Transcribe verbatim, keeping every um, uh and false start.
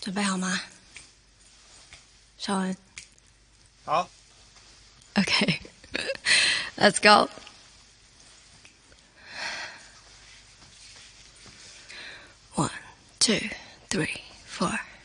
准备好吗？邵恩。 好。 Okay. Let's go. One, two, three, four.